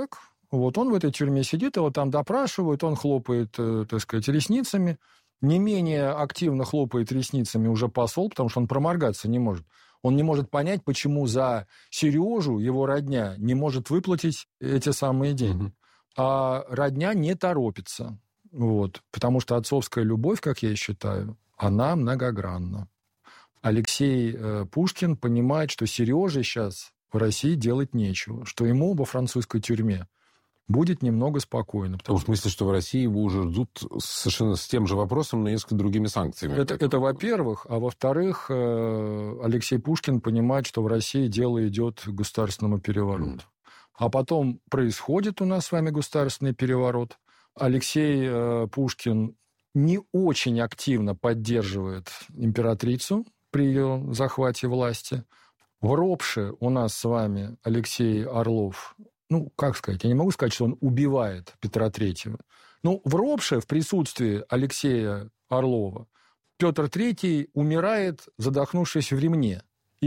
Вот он в этой тюрьме сидит, его там допрашивают, он хлопает, так сказать, ресницами. Не менее активно хлопает ресницами уже посол, потому что он проморгаться не может. Он не может понять, почему за Сережу его родня не может выплатить эти самые деньги. А родня не торопится. Вот, потому что отцовская любовь, как я считаю, она многогранна. Алексей Пушкин понимает, что Сереже сейчас в России делать нечего, что ему во французской тюрьме будет немного спокойно. В смысле, что в России его уже ждут совершенно с тем же вопросом, но несколько другими санкциями. Это во-первых. А во-вторых, Алексей Пушкин понимает, что в России дело идет к государственному перевороту. А потом происходит у нас с вами государственный переворот. Алексей Пушкин не очень активно поддерживает императрицу при ее захвате власти. В Ропше у нас с вами Алексей Орлов, как сказать, я не могу сказать, что он убивает Петра III. В Ропше в присутствии Алексея Орлова Петр III умирает, задохнувшись в ремне.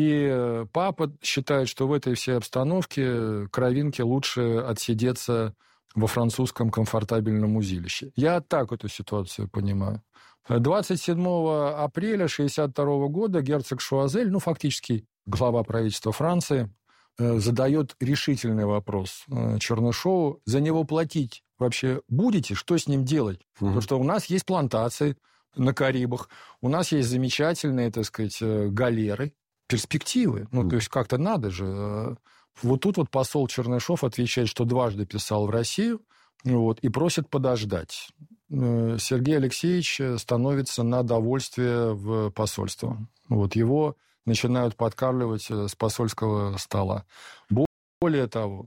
И папа считает, что в этой всей обстановке кровинке лучше отсидеться во французском комфортабельном узилище. Я так эту ситуацию понимаю. 27 апреля 1962 года герцог Шуазель, фактически глава правительства Франции, задает решительный вопрос Чернышеву. За него платить вообще будете? Что с ним делать? Потому что у нас есть плантации на Карибах, у нас есть замечательные, так сказать, галеры, перспективы. То есть как-то надо же. Вот тут посол Чернышев отвечает, что дважды писал в Россию, и просит подождать. Сергей Алексеевич становится на довольствие в посольство. Его начинают подкармливать с посольского стола. Более того,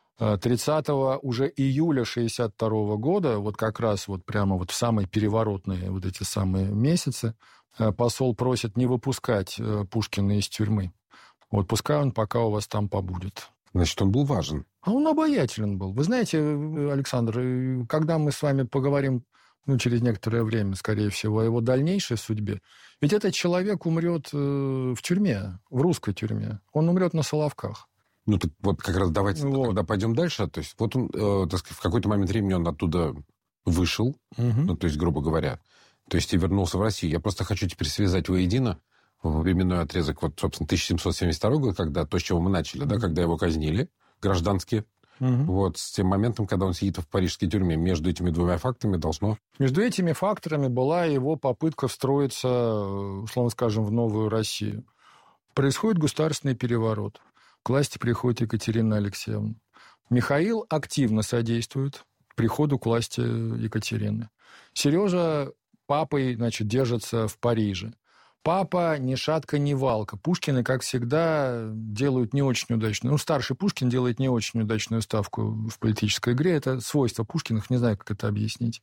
30 уже июля 1962 года, как раз прямо в самые переворотные эти самые месяцы, посол просит не выпускать Пушкина из тюрьмы. Пускай он пока у вас там побудет. Значит, он был важен. А он обаятелен был. Вы знаете, Александр, когда мы с вами поговорим через некоторое время, скорее всего, о его дальнейшей судьбе, ведь этот человек умрет в тюрьме, в русской тюрьме. Он умрет на Соловках. Так как раз давайте тогда пойдем дальше. То есть он, так сказать, в какой-то момент времени он оттуда вышел, то есть, грубо говоря, и вернулся в Россию. Я просто хочу теперь связать воедино временной отрезок, собственно, 1772 год, когда то, с чего мы начали, когда его казнили, гражданские, с тем моментом, когда он сидит в парижской тюрьме. Между этими двумя фактами должно... Между этими факторами была его попытка встроиться, условно скажем, в новую Россию. Происходит государственный переворот. К власти приходит Екатерина Алексеевна. Михаил активно содействует приходу к власти Екатерины. Сережа папой, держится в Париже. Папа ни шатка, ни валка. Пушкины, как всегда, делают не очень удачную... старший Пушкин делает не очень удачную ставку в политической игре. Это свойство Пушкиных, не знаю, как это объяснить.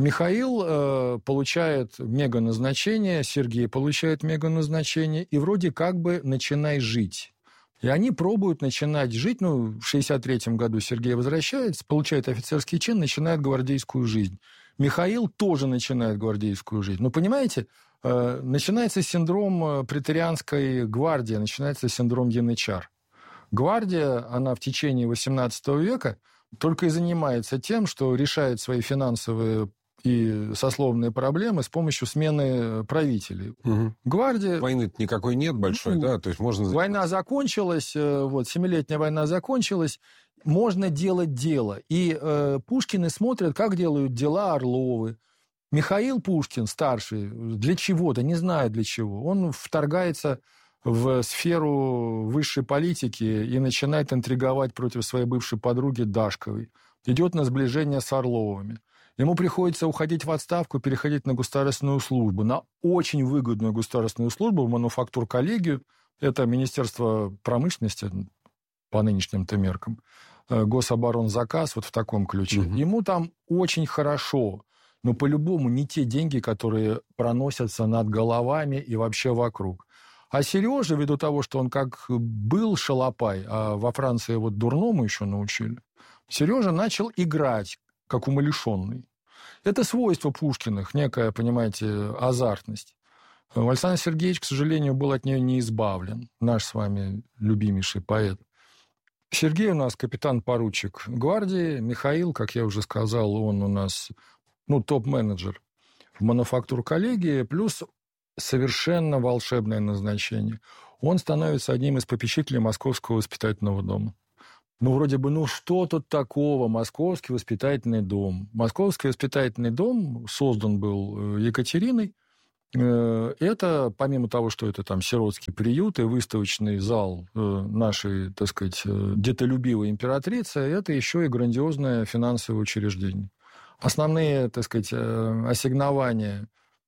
Михаил получает мега-назначение, Сергей получает мега-назначение, и вроде как бы начинай жить. И они пробуют начинать жить. В 1963 году Сергей возвращается, получает офицерский чин, начинает гвардейскую жизнь. Михаил тоже начинает гвардейскую жизнь. Понимаете... Начинается синдром преторианской гвардии, начинается синдром янычар. Гвардия, она в течение XVIII века только и занимается тем, что решает свои финансовые и сословные проблемы с помощью смены правителей. Гвардия... Войны никакой нет большой, да? То есть можно... Война закончилась, 7-летняя война закончилась, можно делать дело. И Пушкины смотрят, как делают дела Орловы. Михаил Пушкин, старший, для чего-то, не знаю для чего, он вторгается в сферу высшей политики и начинает интриговать против своей бывшей подруги Дашковой. Идет на сближение с Орловыми. Ему приходится уходить в отставку, переходить на государственную службу, на очень выгодную государственную службу в мануфактур-коллегию. Это Министерство промышленности по нынешним-то меркам. Гособоронзаказ в таком ключе. Ему там очень хорошо. Но по-любому не те деньги, которые проносятся над головами и вообще вокруг. А Сережа, ввиду того, что он как был шалопай, а во Франции дурному еще научили, Сережа начал играть, как умалишенный. Это свойство Пушкиных, некая, понимаете, азартность. Александр Сергеевич, к сожалению, был от нее не избавлен. Наш с вами любимейший поэт. Сергей у нас капитан-поручик гвардии. Михаил, как я уже сказал, он у нас топ-менеджер в мануфактур-коллегии, плюс совершенно волшебное назначение. Он становится одним из попечителей Московского воспитательного дома. Вроде бы, что тут такого? Московский воспитательный дом. Московский воспитательный дом создан был Екатериной. Это, помимо того, что это там сиротский приют и выставочный зал нашей, так сказать, детолюбивой императрицы, это еще и грандиозное финансовое учреждение. Основные, так сказать, ассигнования,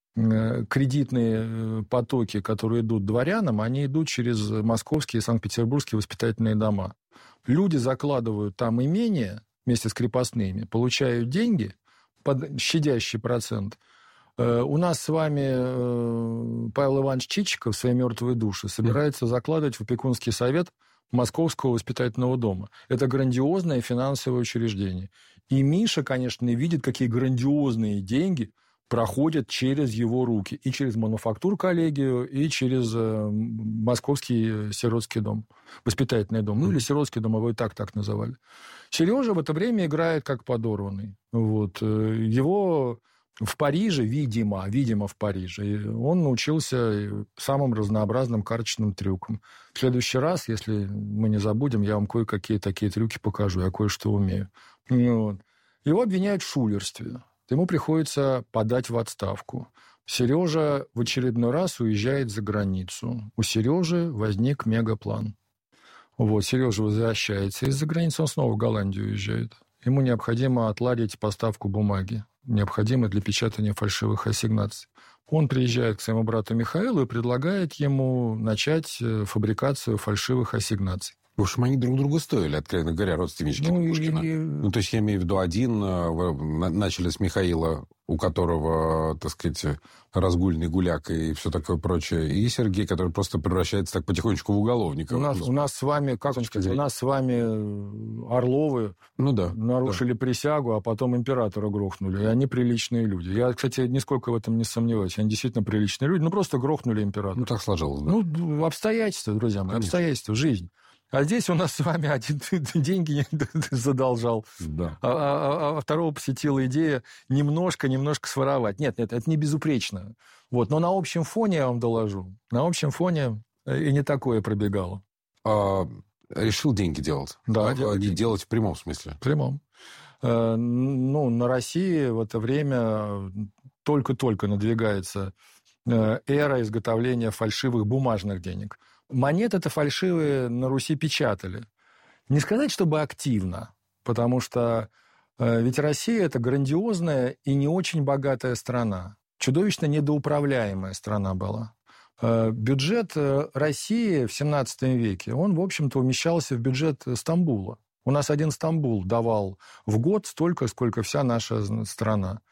кредитные потоки, которые идут дворянам, они идут через московские и санкт-петербургские воспитательные дома. Люди закладывают там имения вместе с крепостными, получают деньги под щадящий процент. У нас с вами Павел Иванович Чичиков в своей «Мертвой душе» собирается закладывать в опекунский совет Московского воспитательного дома. Это грандиозное финансовое учреждение. И Миша, конечно, видит, какие грандиозные деньги проходят через его руки. И через мануфактур-коллегию, и через Московский сиротский дом, воспитательный дом. Или сиротский дом, его и так называли. Сережа в это время играет как подорванный. Его в Париже, видимо в Париже, он научился самым разнообразным карточным трюкам. В следующий раз, если мы не забудем, я вам кое-какие такие трюки покажу. Я кое-что умею. Его обвиняют в шулерстве. Ему приходится подать в отставку. Сережа в очередной раз уезжает за границу. У Сережи возник мегаплан. Сережа возвращается из-за границы, он снова в Голландию уезжает. Ему необходимо отладить поставку бумаги, необходимо для печатания фальшивых ассигнаций. Он приезжает к своему брату Михаилу и предлагает ему начать фабрикацию фальшивых ассигнаций. В общем, они друг другу стоили, откровенно говоря, родственнички Пушкина. То есть, я имею в виду, один начали с Михаила, у которого, так сказать, разгульный гуляк и все такое прочее, и Сергей, который просто превращается так потихонечку в уголовника. У нас с вами, у нас с вами Орловы нарушили присягу, а потом императора грохнули. И они приличные люди. Я, кстати, нисколько в этом не сомневаюсь. Они действительно приличные люди, просто грохнули императора. Так сложилось, да? Обстоятельства, друзья мои, обстоятельства, жизнь. А здесь у нас с вами один деньги задолжал, а второго посетила идея немножко своровать. Нет, это не безупречно. Но на общем фоне, я вам доложу, и не такое пробегало. Решил деньги делать? Да. Делать в прямом смысле? В прямом. На России в это время только-только надвигается эра изготовления фальшивых бумажных денег. Монеты-то фальшивые на Руси печатали. Не сказать, чтобы активно, потому что ведь Россия – это грандиозная и не очень богатая страна. Чудовищно недоуправляемая страна была. Бюджет России в XVII веке, он, в общем-то, умещался в бюджет Стамбула. У нас один Стамбул давал в год столько, сколько вся наша страна.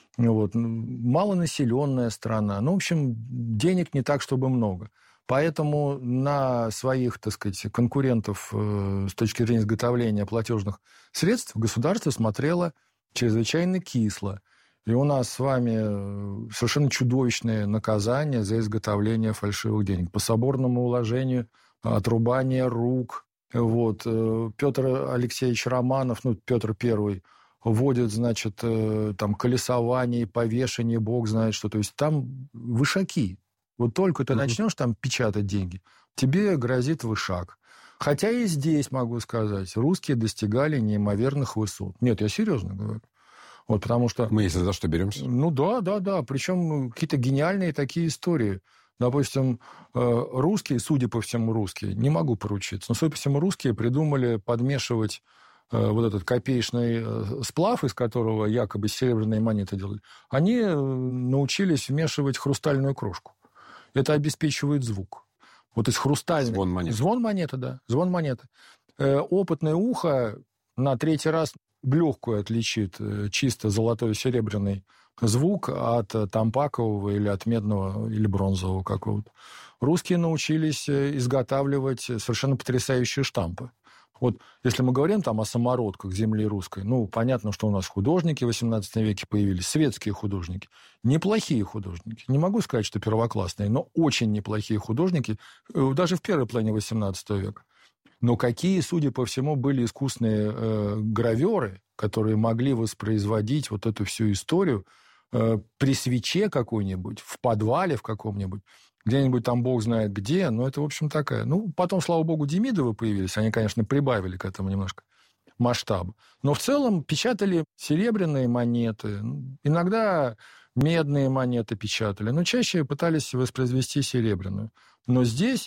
Малонаселенная страна. В общем, денег не так, чтобы много. Поэтому на своих, так сказать, конкурентов с точки зрения изготовления платежных средств государство смотрело чрезвычайно кисло. И у нас с вами совершенно чудовищные наказания за изготовление фальшивых денег. По соборному уложению отрубание рук. Петр Алексеевич Романов, Петр I, вводит, значит, там колесование, повешение, бог знает что. То есть там вышаки. Только ты начнешь там печатать деньги, тебе грозит вышак. Хотя и здесь, могу сказать, русские достигали неимоверных высот. Нет, я серьезно говорю. Потому что... Мы если за что беремся? Да. Причем какие-то гениальные такие истории. Допустим, русские, судя по всему русские, не могу поручиться, но, судя по всему, русские придумали подмешивать этот копеечный сплав, из которого якобы серебряные монеты делали. Они научились вмешивать хрустальную крошку. Это обеспечивает звук. Из хрустальной... Звон монеты. Звон монеты, да. Звон монеты. Опытное ухо на третий раз блёвкую отличит чисто золотой серебряный звук от тампакового или от медного или бронзового какого-то. Русские научились изготавливать совершенно потрясающие штампы. Если мы говорим там о самородках земли русской, понятно, что у нас художники в XVIII веке появились, светские художники, неплохие художники. Не могу сказать, что первоклассные, но очень неплохие художники, даже в первой половине XVIII века. Но какие, судя по всему, были искусные граверы, которые могли воспроизводить вот эту всю историю при свече какой-нибудь, в подвале в каком-нибудь, где-нибудь там бог знает где, но это, в общем, такая... Ну, потом, слава богу, Демидовы появились, они, конечно, прибавили к этому немножко масштаба. Но в целом печатали серебряные монеты, иногда медные монеты печатали, но чаще пытались воспроизвести серебряную. Но здесь